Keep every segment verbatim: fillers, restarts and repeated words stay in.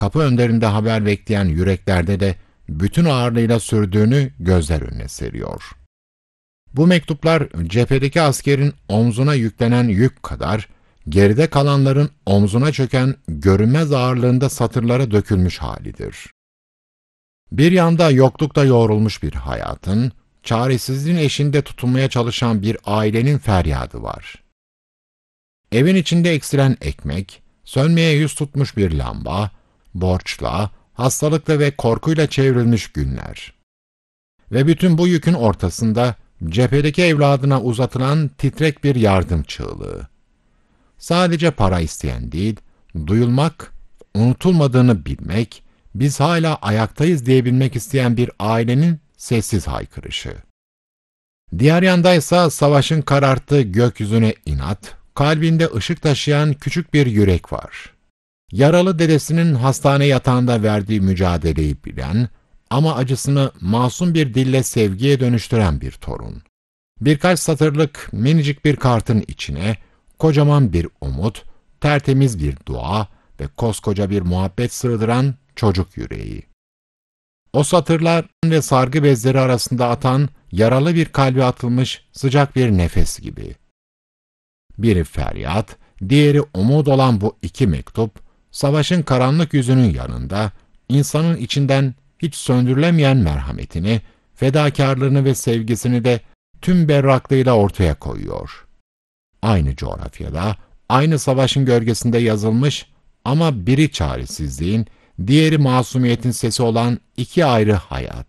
kapı önlerinde haber bekleyen yüreklerde de bütün ağırlığıyla sürdüğünü gözler önüne seriyor. Bu mektuplar cephedeki askerin omzuna yüklenen yük kadar, geride kalanların omzuna çöken görünmez ağırlığında satırlara dökülmüş halidir. Bir yanda yoklukta yoğrulmuş bir hayatın, çaresizliğin eşiğinde tutunmaya çalışan bir ailenin feryadı var. Evin içinde eksilen ekmek, sönmeye yüz tutmuş bir lamba, borçla, hastalıkla ve korkuyla çevrilmiş günler. Ve bütün bu yükün ortasında cephedeki evladına uzatılan titrek bir yardım çığlığı. Sadece para isteyen değil, duyulmak, unutulmadığını bilmek, biz hala ayaktayız diyebilmek isteyen bir ailenin sessiz haykırışı. Diğer yandaysa savaşın kararttığı gökyüzüne inat, kalbinde ışık taşıyan küçük bir yürek var. Yaralı dedesinin hastane yatağında verdiği mücadeleyi bilen ama acısını masum bir dille sevgiye dönüştüren bir torun. Birkaç satırlık minicik bir kartın içine kocaman bir umut, tertemiz bir dua ve koskoca bir muhabbet sığdıran çocuk yüreği. O satırlar ve sargı bezleri arasında atan yaralı bir kalbe atılmış sıcak bir nefes gibi. Biri feryat, diğeri umut olan bu iki mektup, savaşın karanlık yüzünün yanında, insanın içinden hiç söndürülemeyen merhametini, fedakarlığını ve sevgisini de tüm berraklığıyla ortaya koyuyor. Aynı coğrafyada, aynı savaşın gölgesinde yazılmış ama biri çaresizliğin, diğeri masumiyetin sesi olan iki ayrı hayat.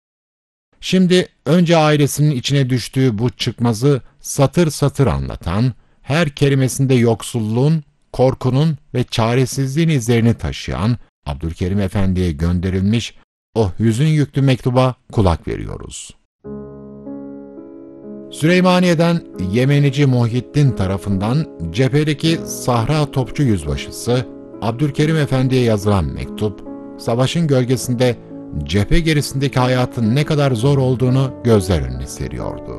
Şimdi önce ailesinin içine düştüğü bu çıkmazı satır satır anlatan, her kelimesinde yoksulluğun, korkunun ve çaresizliğin izlerini taşıyan Abdülkerim Efendi'ye gönderilmiş o hüzün yüklü mektuba kulak veriyoruz. Süleymaniye'den Yemenici Muhyiddin tarafından cephedeki Sahra Topçu Yüzbaşısı Abdülkerim Efendi'ye yazılan mektup, savaşın gölgesinde cephe gerisindeki hayatın ne kadar zor olduğunu gözler önüne seriyordu.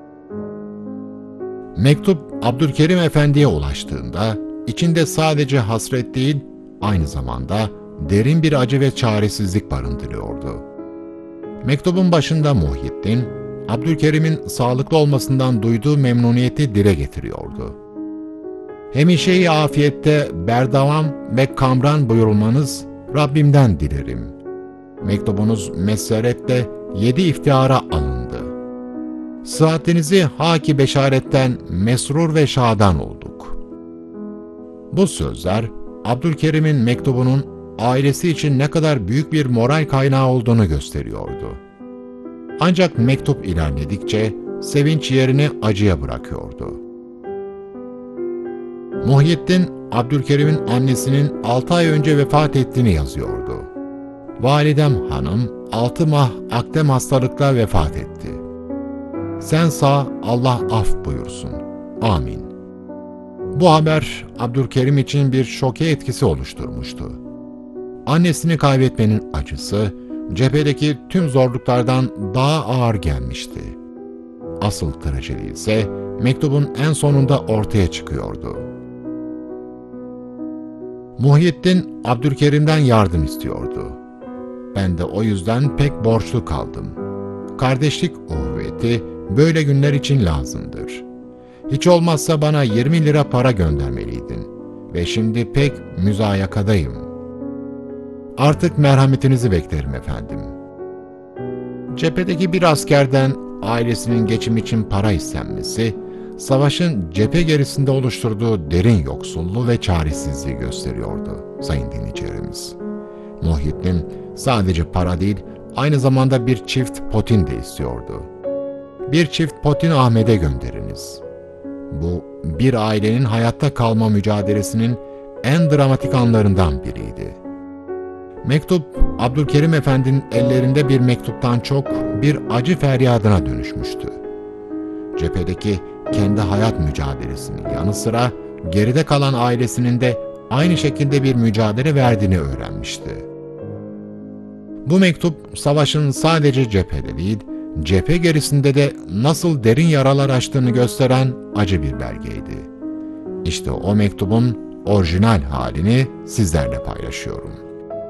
Mektup Abdülkerim Efendi'ye ulaştığında, içinde sadece hasret değil, aynı zamanda derin bir acı ve çaresizlik barındırıyordu. Mektubun başında Muhyiddin, Abdülkerim'in sağlıklı olmasından duyduğu memnuniyeti dile getiriyordu. Hemişe-i afiyette berdavam ve kamran buyurulmanız Rabbimden dilerim. Mektubunuz meseretle yedi iftihara alındı. Sıhhatinizi haki beşaretten mesrur ve şadan olduk. Bu sözler, Abdülkerim'in mektubunun ailesi için ne kadar büyük bir moral kaynağı olduğunu gösteriyordu. Ancak mektup ilerledikçe sevinç yerini acıya bırakıyordu. Muhyiddin, Abdülkerim'in annesinin altı ay önce vefat ettiğini yazıyordu. Validem hanım altı mah akdem hastalıkla vefat etti. Sen sağ, Allah af buyursun. Amin. Bu haber Abdülkerim için bir şoke etkisi oluşturmuştu. Annesini kaybetmenin acısı, cephedeki tüm zorluklardan daha ağır gelmişti. Asıl trajedi ise mektubun en sonunda ortaya çıkıyordu. Muhyiddin Abdülkerim'den yardım istiyordu. Ben de o yüzden pek borçlu kaldım. Kardeşlik uhuvveti böyle günler için lazımdır. Hiç olmazsa bana yirmi lira para göndermeliydin ve şimdi pek müzayakadayım. Artık merhametinizi beklerim efendim. Cephedeki bir askerden ailesinin geçim için para istenmesi, savaşın cephe gerisinde oluşturduğu derin yoksulluğu ve çaresizliği gösteriyordu sayın dinleyicilerimiz. Muhyiddin sadece para değil, aynı zamanda bir çift potin de istiyordu. Bir çift potin Ahmet'e gönderiniz. Bu, bir ailenin hayatta kalma mücadelesinin en dramatik anlarından biriydi. Mektup, Abdülkerim Efendi'nin ellerinde bir mektuptan çok bir acı feryadına dönüşmüştü. Cephedeki kendi hayat mücadelesinin yanı sıra geride kalan ailesinin de aynı şekilde bir mücadele verdiğini öğrenmişti. Bu mektup, savaşın sadece cephede değil, cephe gerisinde de nasıl derin yaralar açtığını gösteren acı bir belgeydi. İşte o mektubun orijinal halini sizlerle paylaşıyorum.